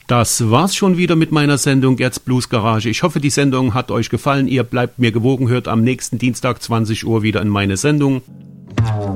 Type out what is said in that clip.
Das war's schon wieder mit meiner Sendung Gerds Blues Garage. Ich hoffe, die Sendung hat euch gefallen. Ihr bleibt mir gewogen, hört am nächsten Dienstag 20 Uhr wieder in meine Sendung.